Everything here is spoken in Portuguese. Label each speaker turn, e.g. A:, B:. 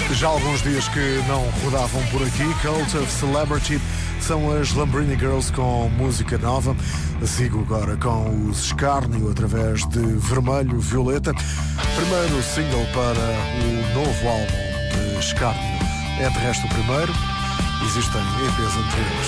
A: Já há alguns dias que não rodavam por aqui. Cult of Celebrity são as Lambrini Girls com música nova. Sigo agora com os Escárnio através de Vermelho Violeta. Primeiro single para o novo álbum de Escárnio. É de resto o primeiro. Existem EPs anteriores.